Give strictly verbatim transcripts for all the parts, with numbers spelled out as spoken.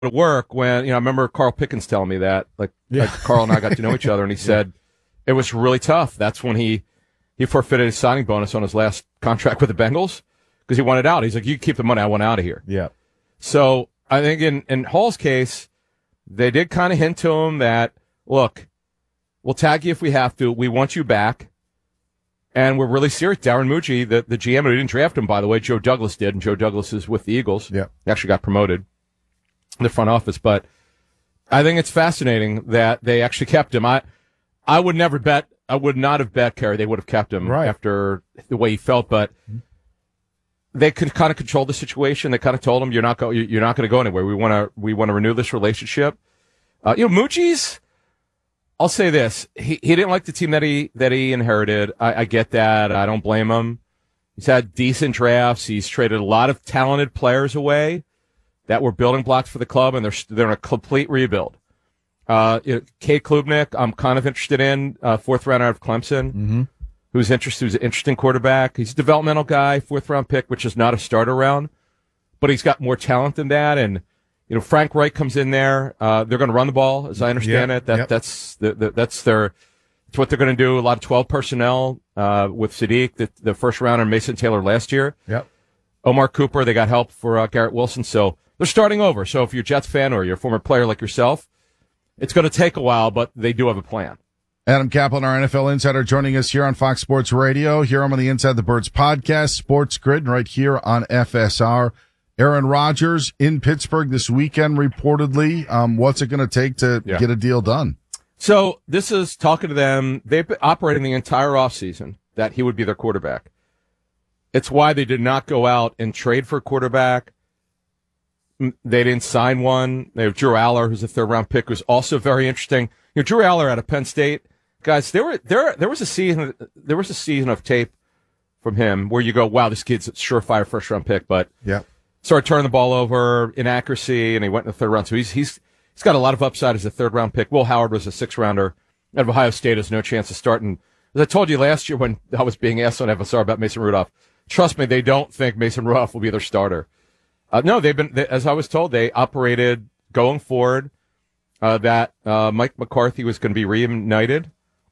to work when, you know, I remember Carl Pickens telling me that, like, Yeah. like Carl and I got to know each other, and he said it was really tough. That's when he, he forfeited his signing bonus on his last contract with the Bengals because he wanted out. He's like, you keep the money, I want out of here. Yeah. So I think in, in Hall's case, they did kind of hint to him that, look, we'll tag you if we have to. We want you back. And we're really serious. Darren Mucci, the, the G M, who didn't draft him, by the way, Joe Douglas did, and Joe Douglas is with the Eagles. Yeah. He actually got promoted in the front office. But I think it's fascinating that they actually kept him. I I would never bet, I would not have bet, Kerry, they would have kept him right. after the way he felt. But they could kind of control the situation. They kind of told him, you're not, go, you're not going to go anywhere. We want to we want to renew this relationship. Uh, you know, Mucci's, I'll say this: he he didn't like the team that he that he inherited. I, I get that. I don't blame him. He's had decent drafts. He's traded a lot of talented players away that were building blocks for the club, and they're they're in a complete rebuild. Uh, you know, Kate Klubnik, I'm kind of interested in, uh, fourth round out of Clemson, Mm-hmm. who's interested. Who's an interesting quarterback. He's a developmental guy, fourth round pick, which is not a starter round, but he's got more talent than that. And you know, Frank Reich comes in there. Uh, they're going to run the ball, as I understand Yep, it. That yep. that's the, the, that's their it's what they're going to do. A lot of twelve personnel uh, with Sadiq, the, the first rounder, Mason Taylor last year. Yep. Omar Cooper, they got help for uh, Garrett Wilson, so they're starting over. So if you're a Jets fan or you're a former player like yourself, it's going to take a while, but they do have a plan. Adam Kaplan, our N F L insider, joining us here on Fox Sports Radio. Here I'm on the Inside the Birds podcast, Sports Grid, and right here on F S R. Aaron Rodgers in Pittsburgh this weekend, reportedly. Um, what's it going to take to Yeah. get a deal done? So this is talking to them. They've been operating the entire offseason that he would be their quarterback. It's why they did not go out and trade for a quarterback. They didn't sign one. They have Drew Aller, who's a third-round pick, who's also very interesting. You know, Drew Aller out of Penn State, guys. There were there there was a season there was a season of tape from him where you go, wow, this kid's a surefire first-round pick, but Yeah. started turning the ball over, inaccuracy, and he went in the third round. So he's he's he's got a lot of upside as a third round pick. Will Howard was a sixth rounder out of Ohio State, has no chance of starting. As I told you last year when I was being asked on F S R about Mason Rudolph, trust me, they don't think Mason Rudolph will be their starter. Uh, no, they've been, they, as I was told, they operated going forward uh, that uh, Mike McCarthy was going to be reunited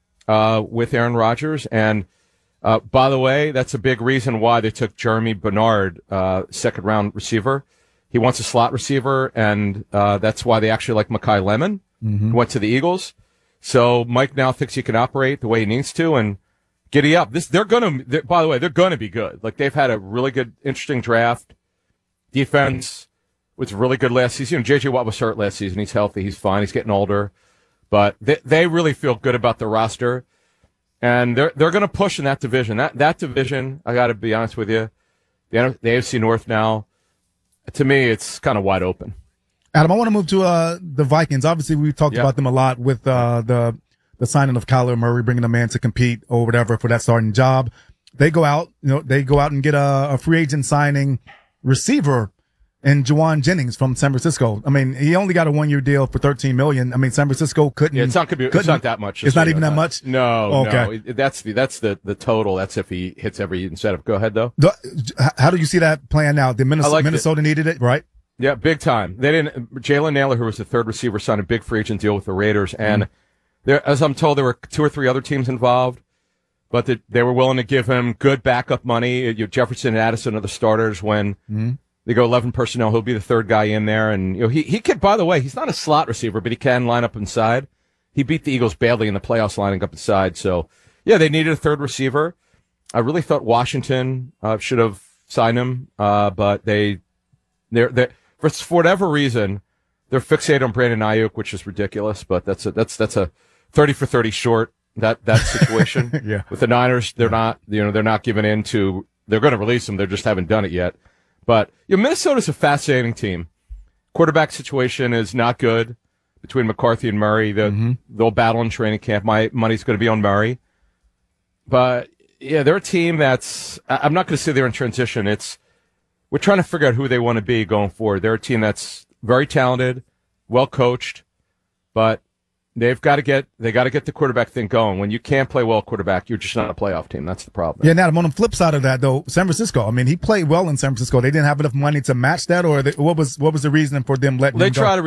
uh, with Aaron Rodgers. And uh, by the way, that's a big reason why they took Jeremy Bernard, uh, second round receiver. He wants a slot receiver, and uh, that's why they actually like Mekhi Lemon, Mm-hmm. who went to the Eagles. So Mike now thinks he can operate the way he needs to, and giddy up. This they're gonna. They're, by the way, they're gonna be good. Like they've had a really good, interesting draft. Defense was really good last season. You know, J J Watt was hurt last season. He's healthy. He's fine. He's getting older, but they they really feel good about the roster, and they're they're gonna push in that division. That that division, I got to be honest with you, the, the A F C North now, to me, it's kind of wide open. Adam, I want to move to uh, the Vikings. Obviously, we've talked Yeah. about them a lot with uh, the the signing of Kyler Murray, bringing a man to compete or whatever for that starting job. They go out, you know, they go out and get a, a free agent signing receiver in Juwan Jennings from San Francisco. I mean, he only got a one year deal for thirteen million. I mean, San Francisco couldn't. Yeah, it's not gonna be. It's couldn't- not that much. It's just so not you even know that much. No, Okay. no. It- That's the that's the the total. That's if he hits every incentive. Go ahead though. The- how do you see that playing out? Did Minnesota, liked it. Minnesota needed it, right? Yeah, big time. They didn't. Jalen Naylor, who was the third receiver, signed a big free agent deal with the Raiders, and Mm-hmm. there, as I'm told, there were two or three other teams involved, but the, they were willing to give him good backup money. You know, Jefferson and Addison are the starters when Mm-hmm. they go eleven personnel. He'll be the third guy in there, and you know he he could. By the way, he's not a slot receiver, but he can line up inside. He beat the Eagles badly in the playoffs, lining up inside. So yeah, they needed a third receiver. I really thought Washington uh, should have signed him, uh, but they they're they. For, for whatever reason, they're fixated on Brandon Ayuk, which is ridiculous. But that's a that's that's a thirty for thirty short that that situation. Yeah. With the Niners, they're not you know they're not giving in to. They're going to release him. They just haven't done it yet. But you know, Minnesota's a fascinating team. Quarterback situation is not good between McCarthy and Murray. The, Mm-hmm. They'll battle in training camp. My money's going to be on Murray. But yeah, they're a team that's. I- I'm not going to say they're in transition. It's we're trying to figure out who they want to be going forward. They're a team that's very talented, well coached, but They've got to get they got to get the quarterback thing going. When you can't play well quarterback, you're just not a playoff team. That's the problem. Yeah, now on the flip side of that, though, San Francisco. I mean, he played well in San Francisco. They didn't have enough money to match that, or they, what was what was the reason for them letting Well, they him go? try to